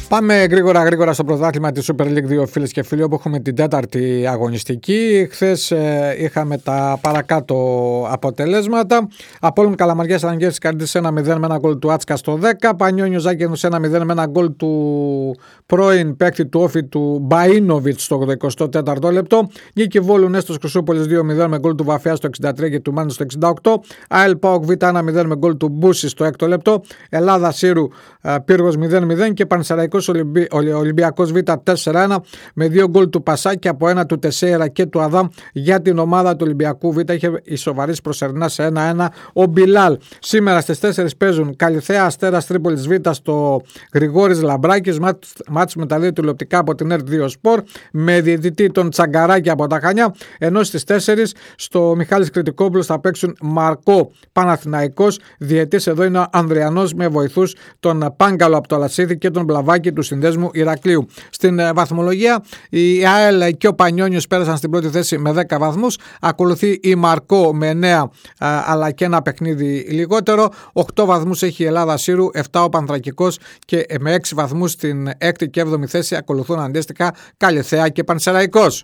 Πάμε γρήγορα στο πρωτάθλημα της Super League 2, φίλες και φίλοι, όπου έχουμε την τέταρτη αγωνιστική. Χθες είχαμε τα παρακάτω αποτελέσματα. Απόλλων Καλαμαριά Αναγγέλης Καρδίτης 1-0 με ένα γκολ του Άτσκα στο 10. Πανιόνιος Ζάκυνθος 1-0 με ένα γκολ του πρώην παίκτη του Όφη του Μπαΐνοβιτς στο 84ο λεπτό. Νίκη Βόλου Νέστος Χρυσούπολης 2-0 με γκολ του Βαφιά στο 63 και του Μάνου στο 68. ΑΕΛ ΠΑΟΚ Β 1-0 με γκολ του Μπούση στο 6ο λεπτό. Ελλάδα Σύρου Πύργος 0-0 και Πανσεραϊκός Ολυμπιακός Β 4-1 με 2 γκολ του Πασάκη από ένα του Τεσέιρα και του Αδάμ για την ομάδα του Ολυμπιακού Β. Είχε ισοβαρίσει προσωρινά σε 1-1 ο Μπιλάλ. Σήμερα στις 4 παίζουν Καλιθέα Αστέρας Τρίπολης Β στο Γρηγόρης Λαμπράκης. Μάτς μεταδίδει τηλεοπτικά από την ΕΡΤ 2 Σπορ με διαιτητή τον Τσαγκαράκη από τα Χανιά. Ενώ στις 4 στο Μιχάλης Κρητικόπουλος θα παίξουν Μαρκό Παναθηναϊκός. Διαιτής εδώ είναι ο Ανδριανός με βοηθούς τον Πάγκαλο από το Αλασίδη και τον Μπλαβάκη του Συνδέσμου Ηρακλείου. Στην βαθμολογία η ΑΕΛ και ο Πανιόνιος πέρασαν στην πρώτη θέση με 10 βαθμούς. Ακολουθεί η Μαρκό με 9 αλλά και ένα παιχνίδι λιγότερο. 8 βαθμούς έχει η Ελλάδα Σύρου, 7 ο Πανθρακικός και με 6 βαθμούς στην 6η και 7η θέση ακολουθούν αντίστοιχα Καλιθέα και Πανσεραϊκός.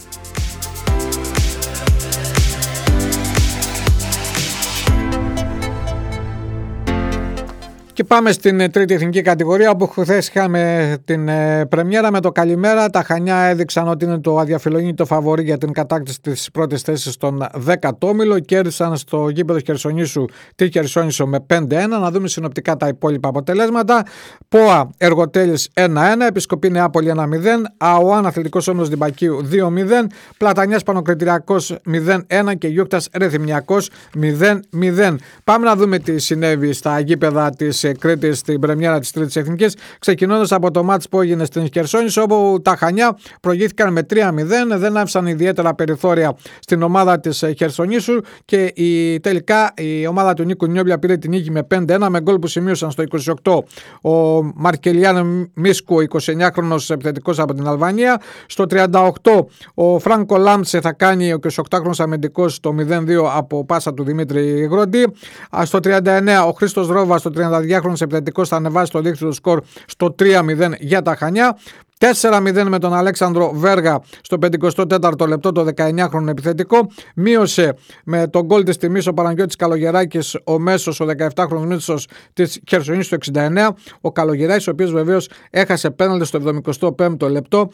Και πάμε στην τρίτη εθνική κατηγορία, όπου χθες είχαμε την πρεμιέρα με το καλημέρα. Τα Χανιά έδειξαν ότι είναι το αδιαφιλονίτο φαβορί για την κατάκτηση της πρώτης θέσης στον 10ο όμιλο. Κέρδισαν στο γήπεδο Χερσονήσου τη Χερσόνησο με 5-1. Να δούμε συνοπτικά τα υπόλοιπα αποτελέσματα. ΠΟΑ Εργοτέλης 1-1, Επισκοπή Νεάπολη 1-0, ΑΟΑΝ Αθλητικός Όμιλος Διμπακίου 2-0, Πλατανιάς Πανοκριτηριακός 0-1 και Γιούκτας Ρεθυμνιακός 0-0. Πάμε να δούμε τι συνέβη στα γήπεδα της Κρήτης στην πρεμιέρα της Τρίτης Εθνικής, ξεκινώντας από το μάτς που έγινε στην Χερσόνησο, όπου τα Χανιά προηγήθηκαν με 3-0, δεν άφησαν ιδιαίτερα περιθώρια στην ομάδα της Χερσονήσου και τελικά η ομάδα του Νίκου Νιόμπλια πήρε την νίκη με 5-1 με γκολ που σημείωσαν στο 28 ο Μαρκελιάν Μίσκου, 29χρονος επιθετικός από την Αλβανία. Στο 38 ο Φράνκο Λάμτσε θα κάνει ο 28χρονος αμυντικός το 0-2 από πάσα του Δημήτρη Γροντή. Στο 39 ο Χρήστος Ρόβα, στο 32χρονος επιθετικός, θα ανεβάσει το δίκτυο του σκορ στο 3-0 για τα Χανιά. 4-0 με τον Αλέξανδρο Βέργα στο 54ο λεπτό το 19χρονο επιθετικό. Μείωσε με τον γκολ της τιμής ο Παναγιώτης Καλογεράκης, ο μέσος, ο 17χρονος μέσος της Χερσονήσου στο 69. Ο Καλογεράκης, ο οποίος βεβαίως έχασε πέναλτι στο 75ο λεπτό.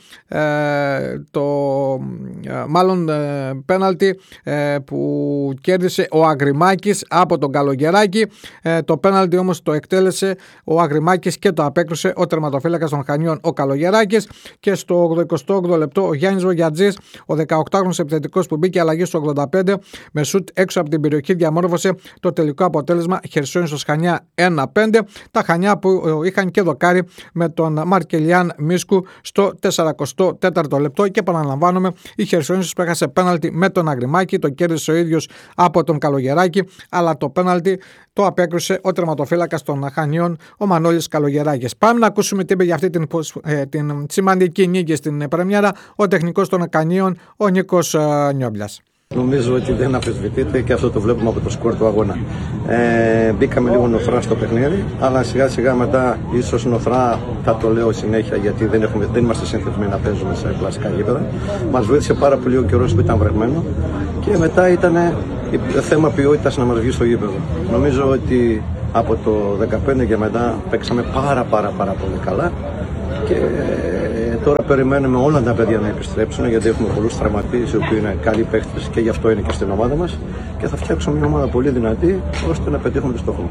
Πέναλτι που κέρδισε ο Αγριμάκης από τον Καλογεράκη. Το πέναλτι όμως το εκτέλεσε ο Αγριμάκης και το απέκρουσε ο τερματοφύλακας των Χανιών, ο Καλογεράκης. Και στο 88ο λεπτό ο Γιάννης Βογιατζής, ο 18χρονος επιθετικός που μπήκε αλλαγή στο 85 με σουτ έξω από την περιοχή, διαμόρφωσε το τελικό αποτέλεσμα Χερσόνησος Χανιά 1-5. Τα Χανιά που είχαν και δοκάρι με τον Μαρκελιάν Μίσκου στο 44ο λεπτό. Και επαναλαμβάνουμε, η Χερσόνησος που έχασε πέναλτι με τον Αγριμάκη, το κέρδισε ο ίδιος από τον Καλογεράκη, αλλά το πέναλτι το απέκρουσε ο τερματοφύλακας των Χανιών, ο Μανώλης Καλογεράκης. Πάμε να ακούσουμε τι είπε για αυτή την σημαντική νίκη στην πρεμιέρα ο τεχνικός των Κανίων, ο Νίκος Νιόμπλιας. Νομίζω ότι δεν αμφισβητείται και αυτό το βλέπουμε από το σκορ του αγώνα. Μπήκαμε λίγο νοθρά στο παιχνίδι, αλλά σιγά σιγά μετά, ίσως νοθρά, θα το λέω συνέχεια γιατί δεν είμαστε συνηθισμένοι να παίζουμε σε κλασικά γήπεδα. Μας βοήθησε πάρα πολύ ο καιρός που ήταν βρεγμένο και μετά ήταν θέμα ποιότητας να μας βγει στο γήπεδο. Νομίζω ότι από το 2015 και μετά παίξαμε πάρα πολύ καλά. Και τώρα περιμένουμε όλα τα παιδιά να επιστρέψουν, γιατί έχουμε πολλούς τραυματίες οι οποίοι είναι καλοί παίχτες και γι' αυτό είναι και στην ομάδα μας, και θα φτιάξουμε μια ομάδα πολύ δυνατή ώστε να πετύχουμε το στόχο μας.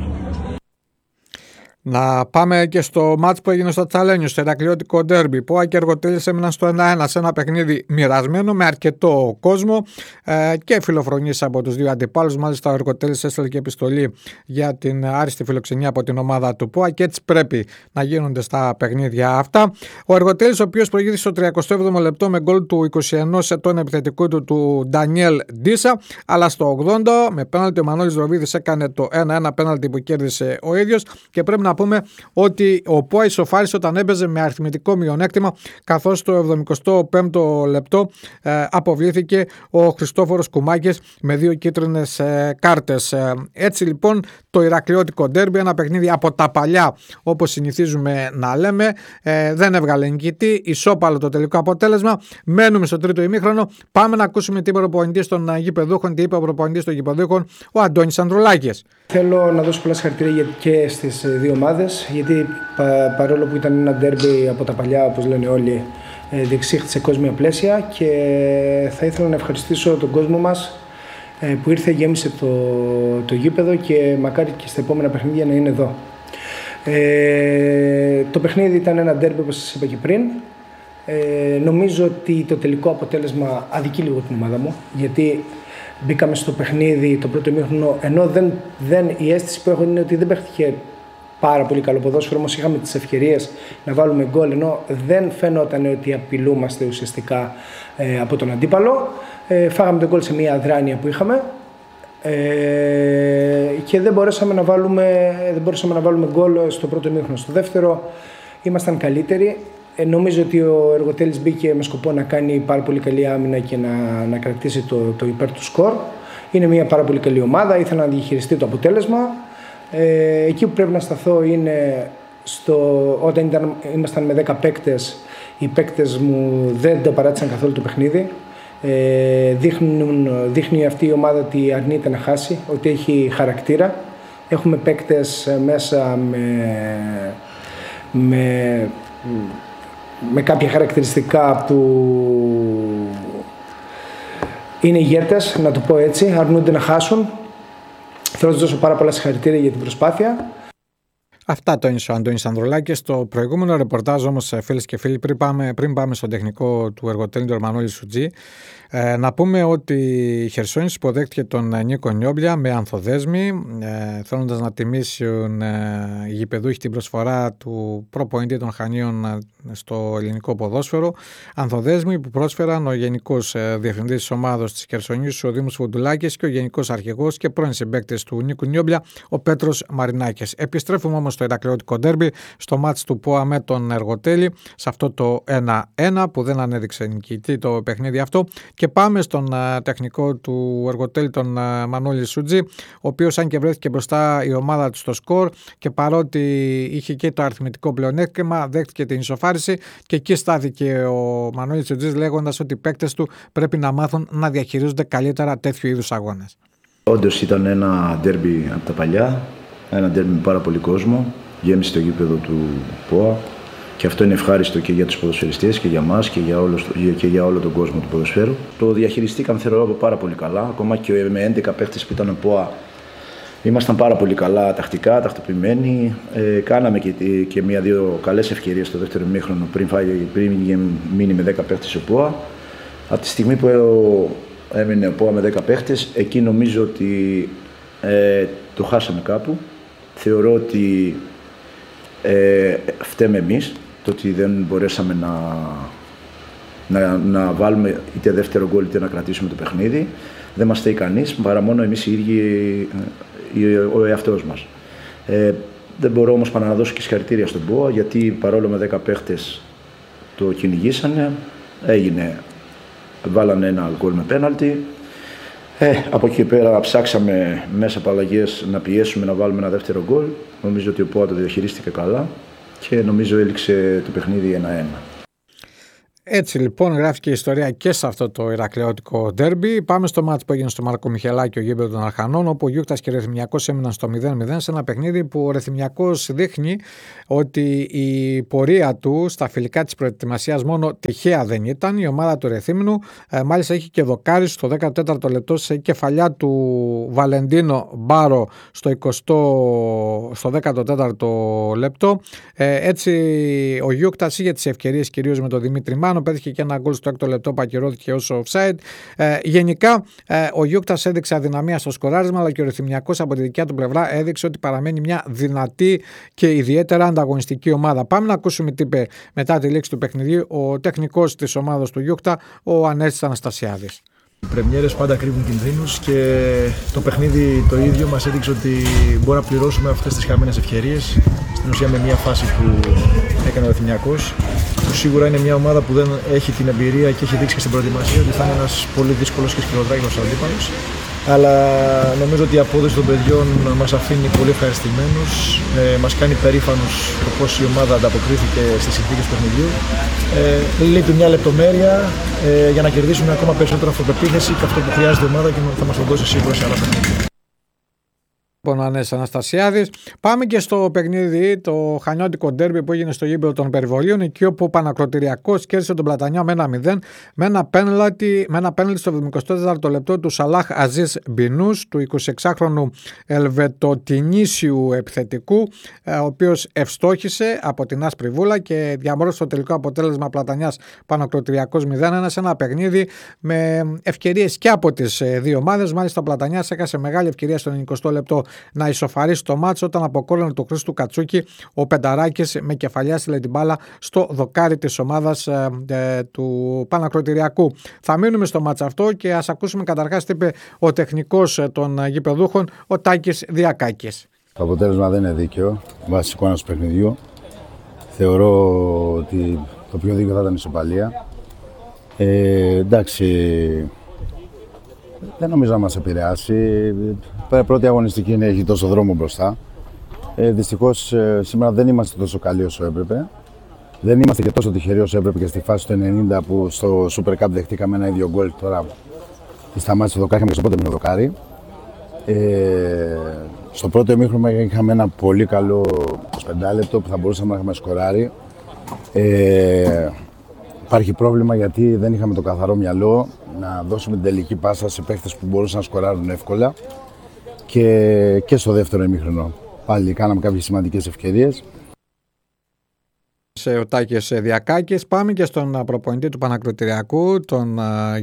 Να πάμε και στο μάτς που έγινε στο Τσαλένιο, στο Ηρακλειώτικο ντέρμπι. ΠΟΑ και Εργοτέλης έμειναν στο 1-1 σε ένα παιχνίδι μοιρασμένο με αρκετό κόσμο και φιλοφρονίες από τους δύο αντιπάλους. Μάλιστα ο Εργοτέλης έστειλε και επιστολή για την άριστη φιλοξενία από την ομάδα του ΠΟΑ και έτσι πρέπει να γίνονται στα παιχνίδια αυτά. Ο Εργοτέλης, ο οποίος προηγήθηκε στο 37ο λεπτό με γκολ του 21 ετών επιθετικού του Ντανιέλ Ντίσα, αλλά στο 80 με πέναλτι ο Μανώλης Ροβίδης έκανε το 1-1 πέναλτι που κέρδισε ο ίδιος. Και πρέπει να πούμε ότι ο ΠΟΑ ισοφάρισε όταν έπαιζε με αριθμητικό μειονέκτημα, καθώς το 75ο λεπτό αποβλήθηκε ο Χριστόφορος Κουμάκης με 2 κίτρινες κάρτες. Έτσι λοιπόν το ηρακλειώτικο ντέρμπι, ένα παιχνίδι από τα παλιά όπως συνηθίζουμε να λέμε. Δεν έβγαλε νικητή, ισόπαλο το τελικό αποτέλεσμα. Μένουμε στο τρίτο ημίχρονο. Πάμε να ακούσουμε τι είπε ο προπονητής των γηπεδούχων, τι είπε ο προπονητής των γηπεδούχων, ο Αντώνης Ανδρουλάκης. Θέλω να δώσω πολλά συγχαρητήρια και στις δύο ομάδες, γιατί παρόλο που ήταν ένα ντέρμπι από τα παλιά, όπως λένε όλοι, διεξήχθη σε κόσμια πλαίσια, και θα ήθελα να ευχαριστήσω τον κόσμο μας που ήρθε, γέμισε το γήπεδο και μακάρι και στα επόμενα παιχνίδια να είναι εδώ. Το παιχνίδι ήταν ένα ντέρμπι, όπως σας είπα και πριν. Νομίζω ότι το τελικό αποτέλεσμα αδικεί λίγο την ομάδα μου, γιατί μπήκαμε στο παιχνίδι το πρώτο ημίχρονο, ενώ η αίσθηση που έχω είναι ότι δεν παίχτηκε πάρα πολύ καλό ποδόσφαιρο, όμως είχαμε τις ευκαιρίες να βάλουμε γκολ, ενώ δεν φαίνονταν ότι απειλούμαστε ουσιαστικά από τον αντίπαλο. Φάγαμε τον γκολ σε μια αδράνεια που είχαμε και δεν μπορέσαμε να βάλουμε γκολ στο πρώτο ημίχρονο. Στο δεύτερο ήμασταν καλύτεροι. Νομίζω ότι ο Εργοτέλης μπήκε με σκοπό να κάνει πάρα πολύ καλή άμυνα και να κρατήσει το υπέρ του σκορ. Είναι μια πάρα πολύ καλή ομάδα, ήθελα να διαχειριστεί το αποτέλεσμα. Εκεί που πρέπει να σταθώ είναι όταν ήμασταν με 10 παίκτες, οι παίκτες μου δεν το παράτησαν καθόλου το παιχνίδι. Δείχνει αυτή η ομάδα ότι αρνείται να χάσει, ότι έχει χαρακτήρα. Έχουμε παίκτες μέσα με κάποια χαρακτηριστικά που είναι ηγέτες, να το πω έτσι, αρνούνται να χάσουν. Θέλω να σας δώσω πάρα πολλά συγχαρητήρια για την προσπάθεια. Αυτά το είναι ο Αντώνης Ανδρουλάκης. Στο προηγούμενο ρεπορτάζ όμως, φίλες και φίλοι, πριν πάμε στον τεχνικό του Εργοτέλη, τον Μανώλη Σουτζή, να πούμε ότι η Χερσόνησος υποδέχτηκε τον Νίκο Νιόμπλια με ανθοδέσμη, θέλοντας να τιμήσουν οι γηπεδούχοι την προσφορά του προπονητή των Χανίων στο ελληνικό ποδόσφαιρο. Ανθοδέσμη που πρόσφεραν ο Γενικός Διευθυντής της ομάδας της Χερσονήσου, ο Δήμος Φουντουλάκης, και ο Γενικός Αρχηγός και πρώην συμπαίκτης του Νίκου Νιόμπλια, ο Πέτρος Μαρινάκης. Επιστρέφουμε όμως στο ηρακλειώτικο ντέρμπι, στο μάτς του ΠΟΑ με τον Εργοτέλη, σε αυτό το 1-1 που δεν ανέδειξε νικητή το παιχνίδι αυτό. Και πάμε στον τεχνικό του Εργοτέλη, τον Μανώλη Σουτζή, ο οποίος, αν και βρέθηκε μπροστά η ομάδα του στο σκορ και παρότι είχε και το αριθμητικό πλεονέκτημα, δέχτηκε την ισοφάριση, και εκεί στάθηκε ο Μανώλης Σουτζής λέγοντας ότι οι παίκτες του πρέπει να μάθουν να διαχειρίζονται καλύτερα τέτοιου είδους αγώνες. Όντως ήταν ένα ντέρμπι από τα παλιά, ένα ντέρμπι με πάρα πολύ κόσμο, γέμισε το γήπεδο του ΠΟΑ. Και αυτό είναι ευχάριστο και για τους ποδοσφαιριστές και για μας και για όλο τον κόσμο του ποδοσφαίρου. Το διαχειριστήκαμε, θεωρώ, πάρα πολύ καλά. Ακόμα και με 11 παίχτες που ήταν ο ΠΟΑ, ήμασταν πάρα πολύ καλά τακτικά, τακτοποιημένοι. Κάναμε και μία-δύο καλές ευκαιρίες στο δεύτερο ημίχρονο πριν μείνει με 10 παίχτες ο ΠΟΑ. Από τη στιγμή που έμεινε ο ΠΟΑ με 10 παίχτες, εκεί νομίζω ότι το χάσαμε κάπου. Θεωρώ ότι φταίμε εμείς, το ότι δεν μπορέσαμε να βάλουμε είτε δεύτερο γκολ είτε να κρατήσουμε το παιχνίδι. Δεν μας φταίει κανείς, παρά μόνο εμείς οι ίδιοι, ο εαυτός μας. Δεν μπορώ όμως παρά να δώσω και συγχαρητήρια στον ΠΟΑ, γιατί παρόλο με 10 παίχτες το κυνηγήσανε, βάλανε ένα γκολ με πέναλτι. Από εκεί πέρα ψάξαμε μέσα από αλλαγές να πιέσουμε να βάλουμε ένα δεύτερο γκολ. Νομίζω ότι ο ΠΟΑ το διαχειρίστηκε καλά και νομίζω έληξε το παιχνίδι 1-1. Έτσι λοιπόν γράφηκε η ιστορία και σε αυτό το ηρακλειώτικο ντέρμπι. Πάμε στο μάτς που έγινε στο Μάρκο Μιχελάκη, ο γήπεδο των Αρχανών, όπου ο Γιούκτας και ο Ρεθυμιακός έμειναν στο 0-0, σε ένα παιχνίδι που ο Ρεθυμιακός δείχνει ότι η πορεία του στα φιλικά της προετοιμασίας μόνο τυχαία δεν ήταν. Η ομάδα του Ρεθύμνου μάλιστα είχε και δοκάρι στο 14ο λεπτό σε κεφαλιά του Βαλεντίνο Μπάρο στο 14ο λεπτό. Έτσι ο Γιούκτας είχε τις ευκαιρίες κυρίως με τον Δημήτρη Μάνο. Πέτυχε και ένα γκολ στο 6ο λεπτό που ακυρώθηκε ως offside. Γενικά, ο Γιούκτας έδειξε αδυναμία στο σκοράρισμα, αλλά και ο Ρεθυμιακός από τη δικιά του πλευρά έδειξε ότι παραμένει μια δυνατή και ιδιαίτερα ανταγωνιστική ομάδα. Πάμε να ακούσουμε τι είπε μετά τη λήξη του παιχνιδιού ο τεχνικός της ομάδας του Γιούκτα, ο Ανέστης Αναστασιάδης. Οι πρεμιέρες πάντα κρύβουν κινδύνους και το παιχνίδι το ίδιο μας έδειξε ότι μπορούμε να πληρώσουμε αυτές τις χαμένες ευκαιρίες. Στην ουσία με μια φάση που έκανε ο Ρεθυμιακός, που σίγουρα είναι μια ομάδα που δεν έχει την εμπειρία και έχει δείξει και στην προετοιμασία ότι θα είναι ένας πολύ δύσκολος και σκληροδράγινος αντίπαλος. Αλλά νομίζω ότι η απόδοση των παιδιών μας αφήνει πολύ ευχαριστημένους. Μας κάνει περήφανους το πώς η ομάδα ανταποκρίθηκε στις συνθήκες του παιχνιδιού. Λείπει μια λεπτομέρεια για να κερδίσουμε ακόμα περισσότερο αυτοπεποίθηση και αυτό που χρειάζεται η ομάδα και θα μας το δώσει σίγουρα σε άλλα παιχνίδια. Ο Ανέσης Αναστασιάδης. Πάμε και στο παιχνίδι, το χανιώτικο ντέρμπι που έγινε στο γήπεδο των Περιβολίων, εκεί όπου ο Πανακροτηριακός κέρδισε τον Πλατανιά με 1-0 με ένα πέναλτι στο 74ο λεπτό του Σαλάχ Αζίζ Μπινούς, του 26χρονου Ελβετοτινήσιου επιθετικού, ο οποίος ευστόχησε από την άσπρη βούλα και διαμόρφωσε το τελικό αποτέλεσμα Πλατανιάς Πανακροτηριακός 0-1 σε ένα παιχνίδι με ευκαιρίες και από τις δύο ομάδες. Μάλιστα ο Πλατανιάς έκασε μεγάλη ευκαιρία στο 90ο λεπτό να ισοφαρίσει το μάτσο όταν από κόρνερ του Χρήστου Κατσούκη ο Πενταράκης με κεφαλιά στείλε την μπάλα στο δοκάρι της ομάδας του Πανακροτηριακού. Θα μείνουμε στο μάτσο αυτό και ας ακούσουμε καταρχάς τι είπε ο τεχνικός των γηπεδούχων, ο Τάκης Διακάκης. Το αποτέλεσμα δεν είναι δίκαιο βάσει εικόνας του παιχνιδιού. Θεωρώ ότι το πιο δίκαιο θα ήταν η ισοπαλία. Εντάξει, δεν νομίζω να μας επηρεάσει. Πρώτη αγωνιστική έχει τόσο δρόμο μπροστά. Δυστυχώς σήμερα δεν είμαστε τόσο καλοί όσο έπρεπε. Δεν είμαστε και τόσο τυχεροί όσο έπρεπε και στη φάση του 90 που στο Super Cup δεχτήκαμε ένα ίδιο γκολ. Τώρα τη σταμάτησε το δοκάρι, είχαμε και στο πρώτο μήνο δοκάρι. Στο πρώτο ημίχρονο είχαμε ένα πολύ καλό 25 λεπτό που θα μπορούσαμε να έχουμε σκοράρει. Υπάρχει πρόβλημα γιατί δεν είχαμε το καθαρό μυαλό να δώσουμε την τελική πάσα σε παίχτες που μπορούσαν να σκοράρουν εύκολα και στο δεύτερο ημίχρονο. Πάλι κάναμε κάποιες σημαντικές ευκαιρίες. Ο Τάκης Διακάκης. Πάμε και στον προπονητή του Πανακροτηριακού, τον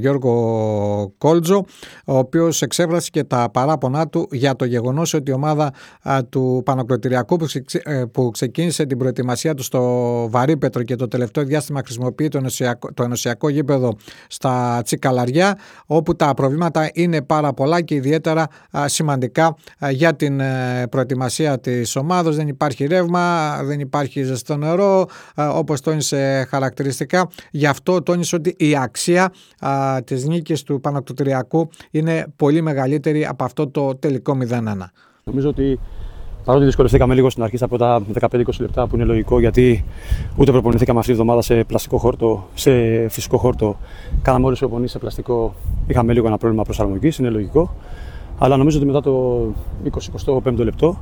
Γιώργο Κόλτζο, ο οποίος εξέφρασε και τα παράπονά του για το γεγονός ότι η ομάδα του Πανακροτηριακού που ξεκίνησε την προετοιμασία του στο Βαρύπετρο και το τελευταίο διάστημα χρησιμοποιεί το ενωσιακό γήπεδο στα Τσικαλαριά, όπου τα προβλήματα είναι πάρα πολλά και ιδιαίτερα σημαντικά για την προετοιμασία της ομάδας. Δεν υπάρχει ρεύμα, δεν υπάρχει ζεστό νερό, όπως τόνισε χαρακτηριστικά. Γι' αυτό τόνισε ότι η αξία της νίκης του Πανακροτηριακού είναι πολύ μεγαλύτερη από αυτό το τελικό 0-1. Νομίζω ότι παρότι δυσκολευτήκαμε λίγο στην αρχή στα πρώτα 15-20 λεπτά, που είναι λογικό γιατί ούτε προπονηθήκαμε αυτή τη εβδομάδα σε πλαστικό χόρτο, σε φυσικό χόρτο, κάναμε όλες τις προπονήσεις σε πλαστικό, είχαμε λίγο ένα πρόβλημα προσαρμογής, είναι λογικό. Αλλά νομίζω ότι μετά το 20-25 λεπτό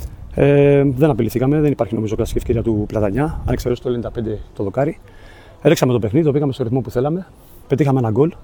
δεν απειληθήκαμε, δεν υπάρχει νομίζω κλασική ευκαιρία του Πλατανιά. Αν εξαιρέσει το 95 το δοκάρι, έλεξαμε το παιχνίδι, το πήγαμε στο ρυθμό που θέλαμε, πετύχαμε ένα γκολ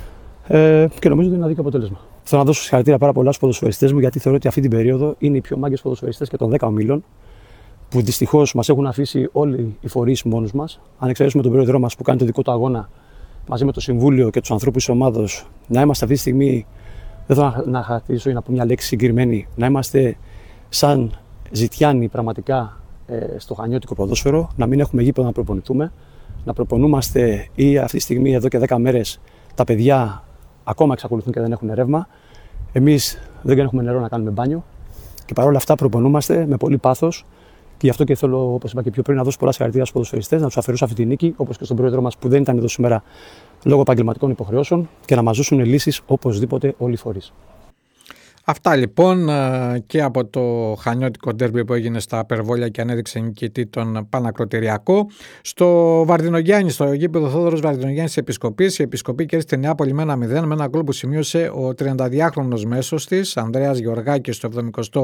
και νομίζω ότι είναι ένα δίκαιο αποτέλεσμα. Θέλω να δώσω συγχαρητήρια πάρα πολλά στους ποδοσφαιριστές μου, γιατί θεωρώ ότι αυτή την περίοδο είναι οι πιο μάγκες ποδοσφαιριστές και των 10 ομίλων, που δυστυχώς μας έχουν αφήσει όλοι οι φορείς μόνους μας. Αν εξαιρέσουμε τον πρόεδρό μας που κάνει το δικό του αγώνα μαζί με το Συμβούλιο και τους ανθρώπους της ομάδος, να είμαστε αυτή τη στιγμή, δεν θέλω να χαρακτηρίσω ή να πω μια λέξη συγκεκριμένη, να είμαστε σαν ζητιάνοι πραγματικά στο χανιώτικο ποδόσφαιρο, να μην έχουμε γήπεδο να προπονηθούμε, να προπονούμαστε ή αυτή τη στιγμή εδώ και 10 μέρες τα παιδιά ακόμα εξακολουθούν και δεν έχουν ρεύμα. Εμείς δεν έχουμε νερό να κάνουμε μπάνιο και παρόλα αυτά προπονούμαστε με πολύ πάθος και γι' αυτό και θέλω, όπως είπα και πιο πριν, να δώσω πολλά συγχαρητήρια στους ποδοσφαιριστές, να τους αφαιρέσω αυτή τη νίκη, όπως και στον πρόεδρό μας που δεν ήταν εδώ σήμερα λόγω επαγγελματικών υποχρεώσεων και να μας δώσουν λύσεις οπωσδήποτε όλοι οι φορείς. Αυτά λοιπόν και από το χανιώτικο ντέρμπι που έγινε στα Περβόλια και ανέδειξε νικητή τον Πανακροτηριακό. Στο Βαρδινογιάννη, στο γήπεδο Θόδωρος Βαρδινογιάννης Επισκοπής, η Επισκοπή κέρδισε τη Νεάπολη με 1-0 με ένα γκολ που σημείωσε ο 32χρονος μέσος της, Ανδρέας Γεωργάκης, στο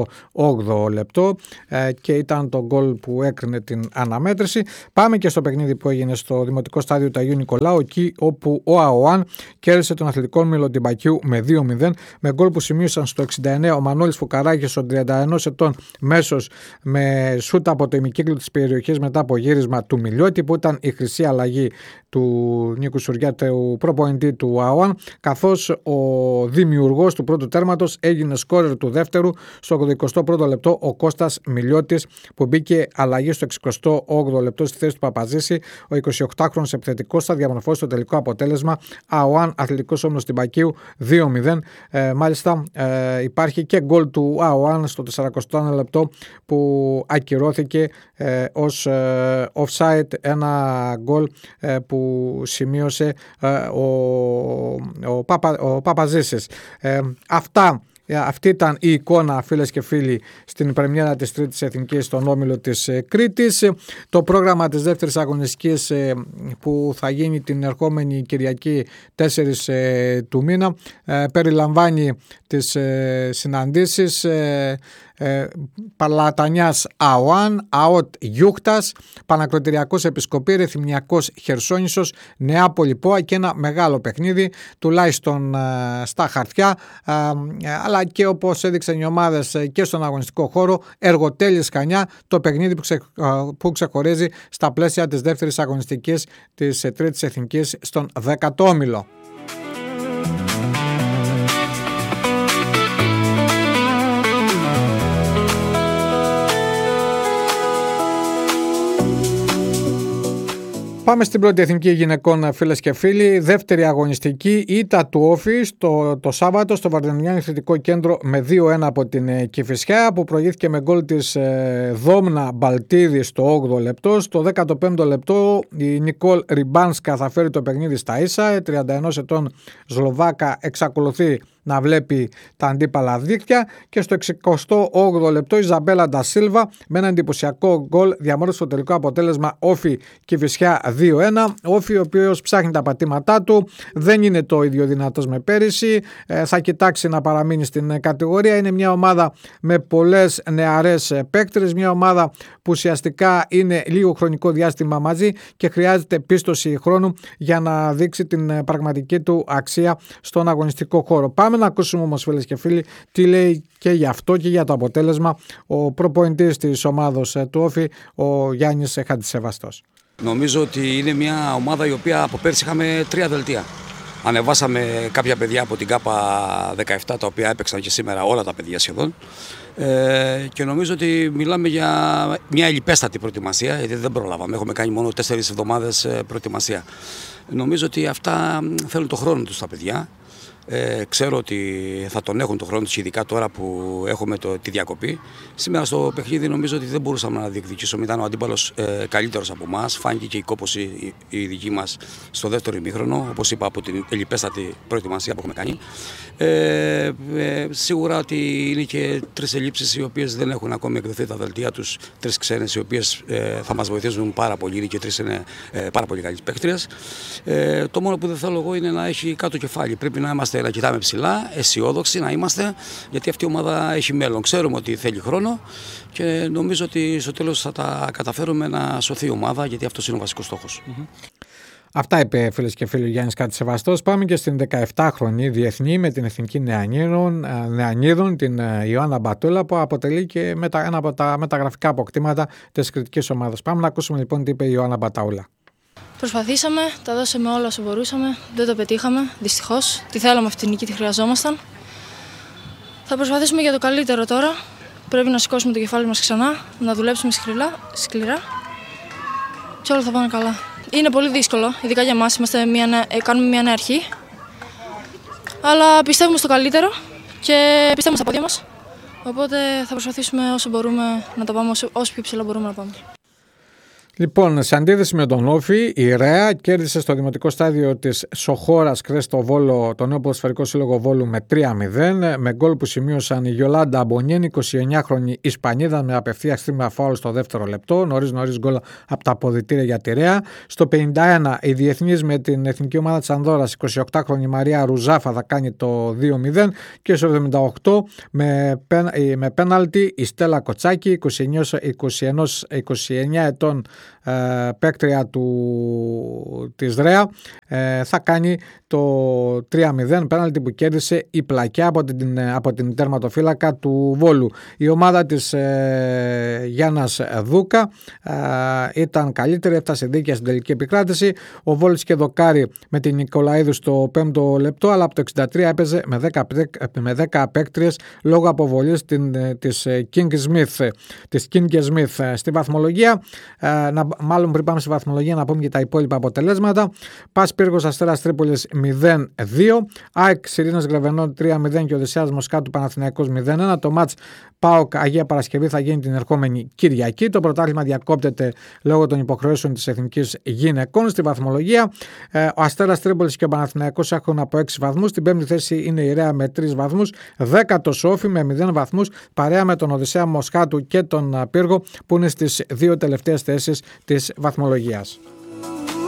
78ο λεπτό και ήταν το γκολ που έκρινε την αναμέτρηση. Πάμε και στο παιχνίδι που έγινε στο Δημοτικό Στάδιο του Αγίου Νικολάου, εκεί όπου ο ΑΟΑΝ κέρδισε τον Αθλητικό Όμιλο Τιμπακίου με 2-0 με γκολ που σημείωσαν στο 69 ο Μανώλης Φουκαράκης, ο 31 ετών μέσος, με σούτ από το ημικύκλο της περιοχής μετά από γύρισμα του Μιλιώτη, που ήταν η χρυσή αλλαγή του Νίκου Σουριά, του προπονητή του ΑΟΑΝ, καθώς ο δημιουργός του πρώτου τέρματος έγινε σκόρερ του δεύτερου στο 21ο λεπτό, ο Κώστας Μιλιώτης, που μπήκε αλλαγή στο 68ο λεπτό στη θέση του Παπαζήση. Ο 28χρονος επιθετικός θα διαμορφώσει το τελικό αποτέλεσμα ΑΟΑΝ Αθλητικός Όμιλος Τιμπακίου 2-0. Μάλιστα υπάρχει και γκολ του ΑΟΑΝ στο 41 λεπτό που ακυρώθηκε ως offside, ένα γκολ που σημείωσε ο Παπαζήσης. Αυτή ήταν η εικόνα, φίλες και φίλοι, στην πρεμιέρα της Τρίτης Εθνικής στον όμιλο της Κρήτης. Το πρόγραμμα της δεύτερης αγωνιστικής που θα γίνει την ερχόμενη Κυριακή 4 του μήνα περιλαμβάνει τις συναντήσεις Παλατανιάς ΑΟΑΝ, ΑΟΤ Γιούχτας, Πανακροτηριακός Επισκοπή, Ρεθυμνιακός Χερσόνησος, Νεάπολη ΠΟΑ και ένα μεγάλο παιχνίδι, τουλάχιστον στα χαρτιά, αλλά και όπως έδειξαν οι ομάδες και στον αγωνιστικό χώρο, Εργοτέλης Χανιά, το παιχνίδι που ξεχωρίζει στα πλαίσια της δεύτερης αγωνιστικής της Τρίτης Εθνικής στον 10ο όμιλο. Πάμε στην πρώτη εθνική γυναικών, φίλες και φίλοι. Δεύτερη αγωνιστική, ήττα του Όφη το Σάββατο στο Βαρδινιάνι Θετικό Κέντρο με 2-1 από την Κηφισιά, που προηγήθηκε με γκολ της Δόμνα Μπαλτίδη στο 8ο λεπτό. Στο 15ο λεπτό η Νικόλ Ριμπάνσκα θα φέρει το παιχνίδι στα ίσα. 31 ετών Σλοβάκα εξακολουθεί να βλέπει τα αντίπαλα δίκτυα, και στο 68ο λεπτό η Ζαμπέλα Ντασίλβα με ένα εντυπωσιακό γκολ διαμόρφωσε το τελικό αποτέλεσμα Όφη Κηφισιά 2-1. Όφη, ο οποίος ψάχνει τα πατήματά του, δεν είναι το ίδιο δυνατός με πέρυσι, θα κοιτάξει να παραμείνει στην κατηγορία. Είναι μια ομάδα με πολλές νεαρές παίκτρες, μια ομάδα που ουσιαστικά είναι λίγο χρονικό διάστημα μαζί και χρειάζεται πίστοση χρόνου για να δείξει την πραγματική του αξία στον αγωνιστικό χώρο. Πάμε να ακούσουμε όμως, φίλες και φίλοι, τι λέει και για αυτό και για το αποτέλεσμα ο προπονητής της ομάδος του Όφη, ο Γιάννης Χατζησεβαστός. Νομίζω ότι είναι μια ομάδα η οποία από πέρσι είχαμε 3 δελτία. Ανεβάσαμε κάποια παιδιά από την ΚΑΠΑ 17, τα οποία έπαιξαν και σήμερα όλα τα παιδιά σχεδόν. Και νομίζω ότι μιλάμε για μια ελλιπέστατη προετοιμασία, γιατί δεν προλάβαμε. Έχουμε κάνει μόνο 4 εβδομάδες προετοιμασία. Νομίζω ότι αυτά θέλουν το χρόνο τους τα παιδιά. Ξέρω ότι θα τον έχουν τον χρόνο τους, ειδικά τώρα που έχουμε τη διακοπή. Σήμερα στο παιχνίδι νομίζω ότι δεν μπορούσαμε να διεκδικήσουμε. Ήταν ο αντίπαλος καλύτερος από εμάς. Φάνηκε και η κόπωση η δική μας στο δεύτερο ημίχρονο, όπως είπα, από την ελλιπέστατη προετοιμασία που έχουμε κάνει. Σίγουρα ότι είναι και 3 ελλείψεις οι οποίες δεν έχουν ακόμη εκδοθεί τα δελτία τους. 3 ξένες οι οποίες θα μας βοηθήσουν πάρα πολύ. Είναι και 3 είναι πάρα πολύ καλές παίκτριες. Το μόνο που δεν θέλω εγώ είναι να έχει κάτω κεφάλι. Πρέπει να είμαστε, να κοιτάμε ψηλά, αισιόδοξοι να είμαστε, γιατί αυτή η ομάδα έχει μέλλον. Ξέρουμε ότι θέλει χρόνο και νομίζω ότι στο τέλος θα τα καταφέρουμε να σωθεί η ομάδα, γιατί αυτός είναι ο βασικός στόχος. Αυτά είπε, φίλες και φίλοι, ο Γιάννης Χατζησεβαστός. Πάμε και στην 17χρονη διεθνή με την Εθνική Νεανίδων, την Ιωάννα Μπατούλα, που αποτελεί και ένα από τα μεταγραφικά αποκτήματα της κριτικής ομάδας. Πάμε να ακούσουμε λοιπόν τι είπε η Ιωάννα Μπατούλα. Προσπαθήσαμε, τα δώσαμε όλα όσο μπορούσαμε, δεν το πετύχαμε, δυστυχώς. Τη θέλαμε αυτή την νίκη, τη χρειαζόμασταν. Θα προσπαθήσουμε για το καλύτερο τώρα. Πρέπει να σηκώσουμε το κεφάλι μας ξανά, να δουλέψουμε σκληρά και όλα θα πάνε καλά. Είναι πολύ δύσκολο, ειδικά για εμάς, κάνουμε μια νέα αρχή. Αλλά πιστεύουμε στο καλύτερο και πιστεύουμε στα πόδια μας. Οπότε θα προσπαθήσουμε όσο μπορούμε να τα πάμε, όσο πιο ψηλά μπορούμε να πάμε. Λοιπόν, σε αντίθεση με τον Όφη, η ΡΕΑ κέρδισε στο δημοτικό στάδιο της Σοχώρας χθες το Βόλο, το νέο ποδοσφαιρικό σύλλογο Βόλου, με 3-0, με γκολ που σημείωσαν η Γιολάντα Αμπονιέν, 29χρονη Ισπανίδα, με απευθείας θύμα φάουλ στο δεύτερο λεπτό. Νωρίς γκολ από τα αποδυτήρια για τη ΡΕΑ. Στο 51 η διεθνής με την εθνική ομάδα της Ανδόρας, 28χρονη Μαρία Ρουζάφα, θα κάνει το 2-0. Και στο 78 με πέναλτι η Στέλλα Κοτσάκη, 29 ετών παίκτρια της ΡΕΑ, θα κάνει το 3-0, πέναλτι που κέρδισε η Πλακιά από την τερματοφύλακα του Βόλου. Η ομάδα της Γιάννας Δούκα ήταν καλύτερη, έφτασε δίκαια στην τελική επικράτηση. Ο Βόλης και δοκάρι με την Νικολαίδου στο 5ο λεπτό, αλλά από το 63 έπαιζε με 10 παίκτριες λόγω αποβολής της King Smith. Στη βαθμολογία Μάλλον πριν πάμε στη βαθμολογία, να πούμε και τα υπόλοιπα αποτελέσματα. ΠΑΣ Πύργος Αστέρας Τρίπολης 0-2, ΑΕΚ Σιρήνας Γλεβενών 3-0 και Οδυσσέας Μοσκάτου Παναθηναϊκός 0-1. Το μάτς ΠΑΟΚ Αγία Παρασκευή θα γίνει την ερχόμενη Κυριακή. Το πρωτάθλημα διακόπτεται λόγω των υποχρεώσεων της Εθνικής Γυναικών. Στη βαθμολογία, ο Αστέρας Τρίπολης και ο Παναθηναϊκός έχουν από 6 βαθμούς. Στην 5η θέση είναι η Ρέα με 3 βαθμούς. 10ο Όφι με 0 βαθμούς, παρέα με τον Οδυσσέα Μοσχάτου και τον Πύργο, που είναι στις 2 τελευταίες θέσεις της βαθμολογίας.